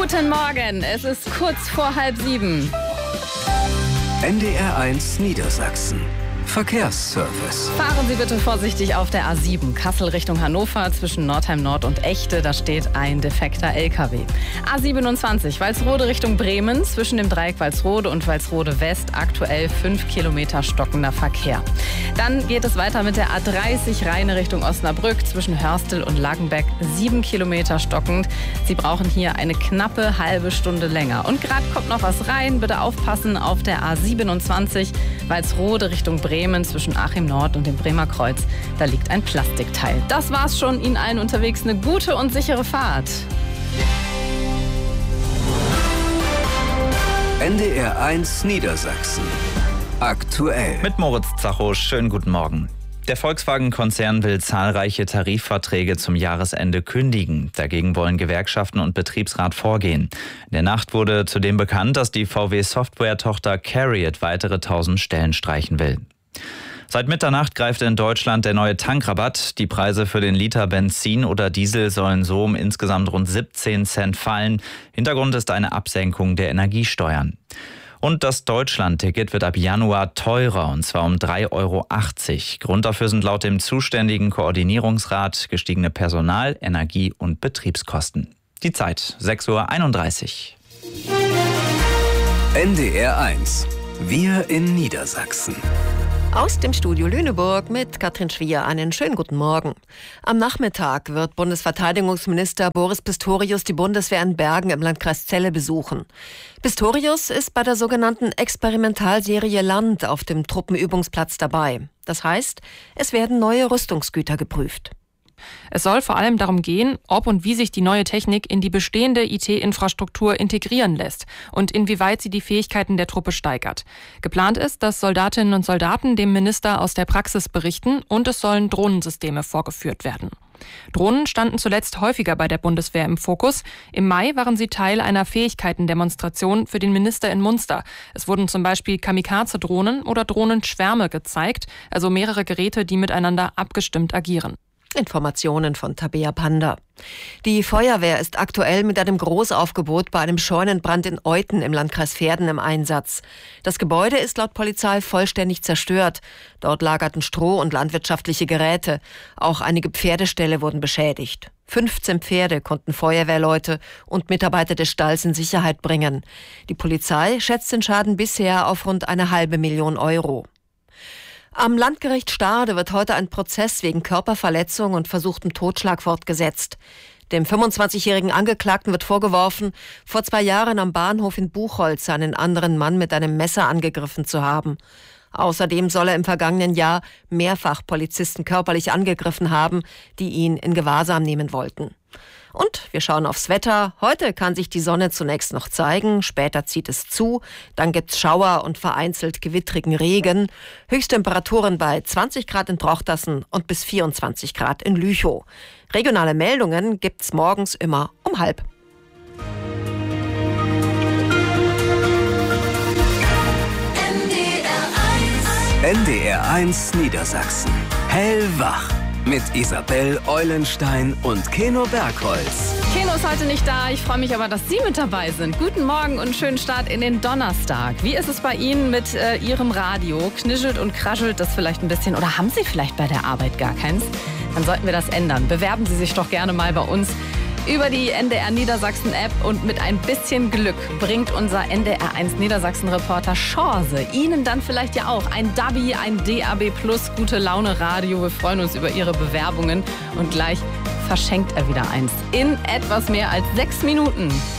Guten Morgen, es ist kurz vor 6:30. NDR1 Niedersachsen. Verkehrsservice. Fahren Sie bitte vorsichtig auf der A7 Kassel Richtung Hannover zwischen Nordheim Nord und Echte. Da steht ein defekter LKW. A27 Walsrode Richtung Bremen zwischen dem Dreieck Walsrode und Walsrode West aktuell 5 Kilometer stockender Verkehr. Dann geht es weiter mit der A30 Rheine Richtung Osnabrück zwischen Hörstel und Laggenbeck 7 Kilometer stockend. Sie brauchen hier eine knappe halbe Stunde länger. Und gerade kommt noch was rein. Bitte aufpassen auf der A27 Walsrode Richtung Bremen zwischen Achim Nord und dem Bremer Kreuz. Da liegt ein Plastikteil. Das war's schon. Ihnen allen unterwegs eine gute und sichere Fahrt. NDR1 Niedersachsen. Aktuell. Mit Moritz Zacho, schönen guten Morgen. Der Volkswagen-Konzern will zahlreiche Tarifverträge zum Jahresende kündigen. Dagegen wollen Gewerkschaften und Betriebsrat vorgehen. In der Nacht wurde zudem bekannt, dass die VW-Software-Tochter CARIAD weitere 1000 Stellen streichen will. Seit Mitternacht greift in Deutschland der neue Tankrabatt. Die Preise für den Liter Benzin oder Diesel sollen so um insgesamt rund 17 Cent fallen. Hintergrund ist eine Absenkung der Energiesteuern. Und das Deutschland-Ticket wird ab Januar teurer, und zwar um 3,80 Euro. Grund dafür sind laut dem zuständigen Koordinierungsrat gestiegene Personal-, Energie- und Betriebskosten. Die Zeit, 6:31 Uhr. NDR1. Wir in Niedersachsen. Aus dem Studio Lüneburg mit Katrin Schwier einen schönen guten Morgen. Am Nachmittag wird Bundesverteidigungsminister Boris Pistorius die Bundeswehr in Bergen im Landkreis Celle besuchen. Pistorius ist bei der sogenannten Experimentalserie Land auf dem Truppenübungsplatz dabei. Das heißt, es werden neue Rüstungsgüter geprüft. Es soll vor allem darum gehen, ob und wie sich die neue Technik in die bestehende IT-Infrastruktur integrieren lässt und inwieweit sie die Fähigkeiten der Truppe steigert. Geplant ist, dass Soldatinnen und Soldaten dem Minister aus der Praxis berichten, und es sollen Drohnensysteme vorgeführt werden. Drohnen standen zuletzt häufiger bei der Bundeswehr im Fokus. Im Mai waren sie Teil einer Fähigkeitendemonstration für den Minister in Munster. Es wurden zum Beispiel Kamikaze-Drohnen oder Drohnenschwärme gezeigt, also mehrere Geräte, die miteinander abgestimmt agieren. Informationen von Tabea Panda. Die Feuerwehr ist aktuell mit einem Großaufgebot bei einem Scheunenbrand in Euthen im Landkreis Verden im Einsatz. Das Gebäude ist laut Polizei vollständig zerstört. Dort lagerten Stroh und landwirtschaftliche Geräte. Auch einige Pferdeställe wurden beschädigt. 15 Pferde konnten Feuerwehrleute und Mitarbeiter des Stalls in Sicherheit bringen. Die Polizei schätzt den Schaden bisher auf rund 500.000 Euro. Am Landgericht Stade wird heute ein Prozess wegen Körperverletzung und versuchtem Totschlag fortgesetzt. Dem 25-jährigen Angeklagten wird vorgeworfen, vor 2 Jahren am Bahnhof in Buchholz einen anderen Mann mit einem Messer angegriffen zu haben. Außerdem soll er im vergangenen Jahr mehrfach Polizisten körperlich angegriffen haben, die ihn in Gewahrsam nehmen wollten. Und wir schauen aufs Wetter. Heute kann sich die Sonne zunächst noch zeigen, später zieht es zu, dann gibt's Schauer und vereinzelt gewittrigen Regen. Höchsttemperaturen bei 20 Grad in Brochtassen und bis 24 Grad in Lüchow. Regionale Meldungen gibt's morgens immer um 6:30. NDR1 Niedersachsen. Hellwach. Mit Isabel Eulenstein und Keno Bergholz. Keno ist heute nicht da, ich freue mich aber, dass Sie mit dabei sind. Guten Morgen und schönen Start in den Donnerstag. Wie ist es bei Ihnen mit Ihrem Radio? Knischelt und kraschelt das vielleicht ein bisschen, oder haben Sie vielleicht bei der Arbeit gar keins? Dann sollten wir das ändern. Bewerben Sie sich doch gerne mal bei uns über die NDR Niedersachsen App, und mit ein bisschen Glück bringt unser NDR1 Niedersachsen Reporter Chance Ihnen dann vielleicht ja auch ein DABI, ein DAB Plus Gute Laune Radio. Wir freuen uns über Ihre Bewerbungen, und gleich verschenkt er wieder eins in etwas mehr als 6 Minuten.